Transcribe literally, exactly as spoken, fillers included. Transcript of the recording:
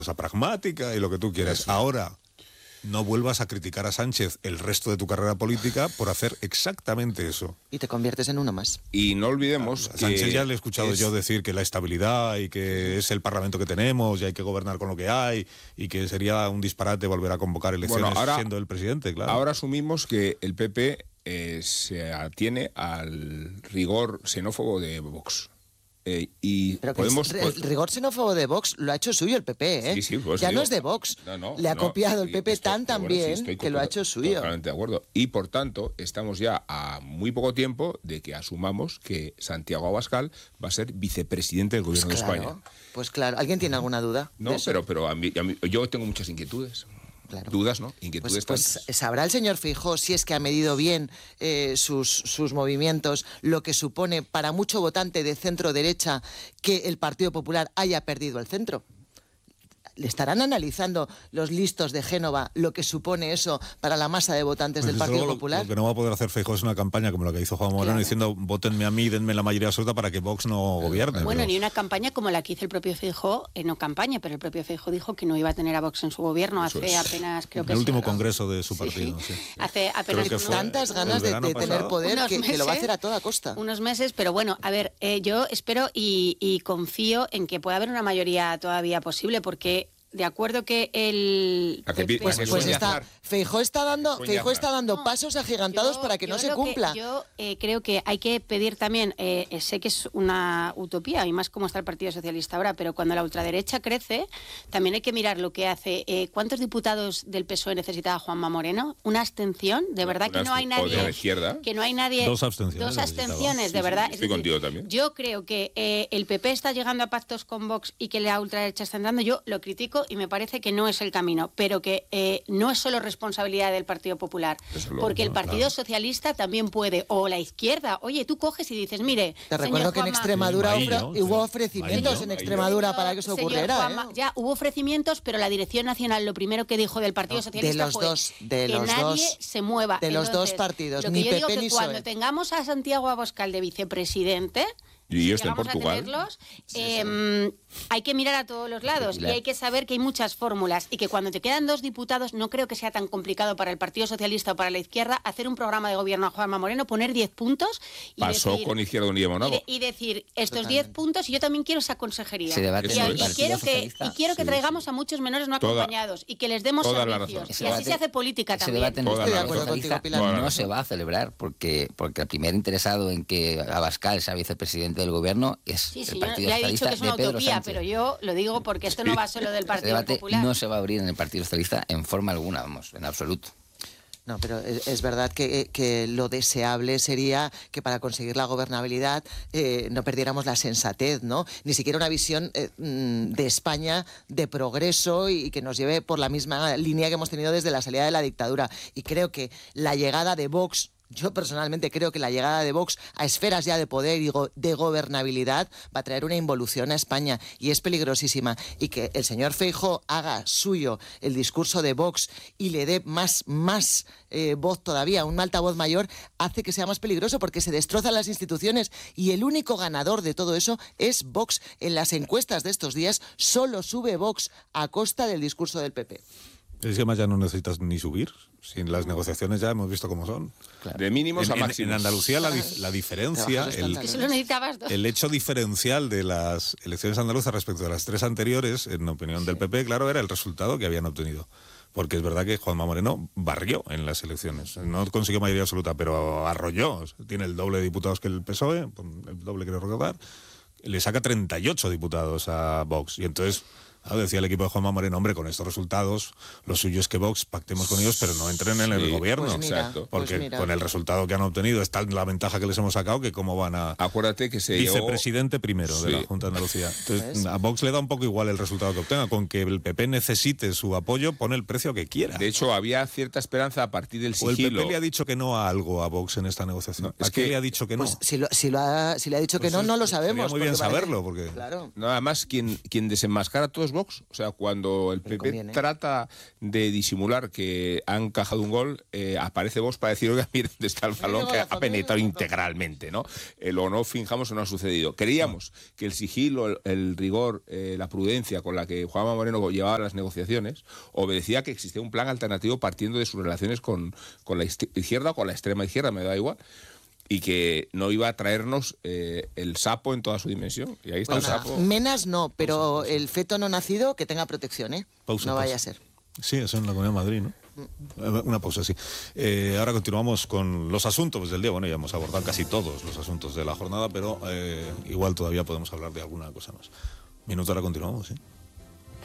cosa pragmática y lo que tú quieras. Ahora, no vuelvas a criticar a Sánchez el resto de tu carrera política por hacer exactamente eso. Y te conviertes en uno más. Y no olvidemos a que... Sánchez ya le he escuchado es... yo decir que la estabilidad y que es el Parlamento que tenemos y hay que gobernar con lo que hay y que sería un disparate volver a convocar elecciones bueno, ahora, siendo el presidente, claro. Ahora asumimos que el P P eh, se atiene al rigor xenófobo de Vox. Eh, y Pero podemos, el, el rigor xenófobo de Vox lo ha hecho suyo el P P, ¿eh? Sí, sí, pues ya digo, no es de Vox. No, no, Le ha no, copiado el P P estoy, tan tan bueno, bien sí, que lo ha hecho suyo. Totalmente de acuerdo. Y por tanto, estamos ya a muy poco tiempo de que asumamos que Santiago Abascal va a ser vicepresidente del gobierno pues claro, de España. Pues claro, ¿alguien tiene alguna duda? No, pero, pero a mí, a mí, yo tengo muchas inquietudes. Claro. Dudas, ¿no? Inquietudes. Pues, pues sabrá el señor Feijóo si es que ha medido bien eh, sus, sus movimientos, lo que supone para mucho votante de centro-derecha que el Partido Popular haya perdido el centro. ¿Le estarán analizando los listos de Génova lo que supone eso para la masa de votantes pues del Partido lo, Popular? Lo que no va a poder hacer Feijóo es una campaña como la que hizo Juan Moreno, claro, diciendo votenme a mí, denme la mayoría absoluta para que Vox no gobierne. Bueno, pero... ni una campaña como la que hizo el propio Feijóo, eh, no campaña, pero el propio Feijóo dijo que no iba a tener a Vox en su gobierno eso hace es. apenas, creo que el es último el congreso de su partido. Sí. Sí. Hace apenas que fue tantas ganas de, de tener poder que, meses, que lo va a hacer a toda costa. Unos meses, pero bueno, a ver, eh, yo espero y, y confío en que pueda haber una mayoría todavía posible, porque de acuerdo que el... Que, P P, pues, pues está, Feijóo está dando, Feijóo está dando no, pasos agigantados yo, para que no se cumpla. Que, yo eh, creo que hay que pedir también, eh, sé que es una utopía, y más como está el Partido Socialista ahora, pero cuando la ultraderecha crece, también hay que mirar lo que hace. Eh, ¿Cuántos diputados del P S O E necesitaba Juanma Moreno? ¿Una abstención? De verdad que no hay nadie... de la izquierda. Que no hay nadie... Dos abstenciones. Dos abstenciones, sí, de verdad. Sí, estoy es contigo decir, también. Yo creo que eh, el P P está llegando a pactos con Vox y que la ultraderecha está entrando, yo lo critico y me parece que no es el camino, pero que eh, no es solo responsabilidad del Partido Popular, porque el Partido claro. Socialista también puede, o la izquierda. Oye, tú coges y dices, mire, te recuerdo que en Extremadura Maillo, hubo ofrecimientos Maillo, en Extremadura Maillo. Para que eso ocurriera. Juanma, ¿eh? Ya hubo ofrecimientos, pero la Dirección Nacional lo primero que dijo del Partido no, Socialista de los fue dos, de que los nadie dos, se mueva. De los Entonces, dos partidos, lo que ni yo P P digo ni que P S O E. cuando tengamos a Santiago Abascal de vicepresidente, y yo si estoy en Portugal. A tenerlos, eh, hay que mirar a todos los lados y hay que saber que hay muchas fórmulas y que cuando te quedan dos diputados no creo que sea tan complicado para el Partido Socialista o para la izquierda hacer un programa de gobierno a Juanma Moreno, poner diez puntos y pasó decir, con Izquierda Unida Monago y, de, y decir estos diez puntos y yo también quiero esa consejería Se debate y, en el y quiero que y quiero que sí, traigamos sí. a muchos menores no Toda, acompañados y que les demos servicios y así debate, se hace política ese también. Debate en Estoy de acuerdo contigo, Pilar. No, no se va a celebrar porque porque el primer interesado en que Abascal sea vicepresidente del gobierno es Sí, sí, el Partido yo ya he dicho Socialista que es una de Pedro utopía, Sánchez. pero yo lo digo porque esto no va solo del Partido Ese debate Popular. no se va a abrir en el Partido Socialista en forma alguna, vamos, en absoluto. No, pero es, es verdad que, que lo deseable sería que para conseguir la gobernabilidad eh, no perdiéramos la sensatez, ¿no? Ni siquiera una visión eh, de España de progreso y, y que nos lleve por la misma línea que hemos tenido desde la salida de la dictadura. Y creo que la llegada de Vox... Yo personalmente creo que la llegada de Vox a esferas ya de poder y go- de gobernabilidad va a traer una involución a España y es peligrosísima. Y que el señor Feijóo haga suyo el discurso de Vox y le dé más, más eh, voz todavía, un altavoz mayor, hace que sea más peligroso porque se destrozan las instituciones y el único ganador de todo eso es Vox. En las encuestas de estos días solo sube Vox a costa del discurso del P P. Es que además ya no necesitas ni subir. Sin las negociaciones ya hemos visto cómo son. Claro. De mínimos en, a máximos. En, en Andalucía la, la diferencia, el, el hecho diferencial de las elecciones andaluzas respecto de las tres anteriores, en opinión del P P, claro, era el resultado que habían obtenido. Porque es verdad que Juanma Moreno barrió en las elecciones. No consiguió mayoría absoluta, pero arrolló. Tiene el doble de diputados que el P S O E, el doble quiero recordar. Le saca treinta y ocho diputados a Vox. Y entonces... Ah, decía el equipo de Juanma Moreno, hombre, con estos resultados, lo suyo es que Vox pactemos con ellos, pero no entren en sí, el gobierno. Pues mira, exacto. Porque pues con el resultado que han obtenido, está la ventaja que les hemos sacado, que cómo van a... Acuérdate que se Vicepresidente llegó... primero sí. de la Junta de Andalucía. Entonces, a Vox le da un poco igual el resultado que obtenga. Con que el P P necesite su apoyo, pone el precio que quiera. De hecho, había cierta esperanza a partir del sigilo. O el P P le ha dicho que no a algo a Vox en esta negociación. No, es ¿A que, qué le ha dicho que no? Pues si, lo, si, lo ha, si le ha dicho pues que no, no lo sabemos. Sería muy bien parece, saberlo. Porque... Claro. Nada más, quien, quien desenmascara todos es Vox. O sea, cuando el P P trata de disimular que han encajado un gol, eh, aparece Vox para decir, oiga, mire dónde está el balón que ha penetrado integralmente, ¿no? Eh, lo no finjamos que no ha sucedido. Creíamos que el sigilo, el, el rigor, eh, la prudencia con la que Juanma Moreno llevaba las negociaciones obedecía que existía un plan alternativo partiendo de sus relaciones con, con la izquierda o con la extrema izquierda, me da igual. Y que no iba a traernos eh, el sapo en toda su dimensión. Y ahí está pues el sapo. Menas no, pero pausa, pausa. El feto no nacido que tenga protección, ¿eh? Pausa, no vaya pausa. a ser. Sí, eso en la Comunidad de Madrid, ¿no? Mm. Una pausa, sí. Eh, ahora continuamos con los asuntos del día. Bueno, ya hemos abordado casi todos los asuntos de la jornada, pero eh, igual todavía podemos hablar de alguna cosa más. Minuto, ahora continuamos, ¿sí?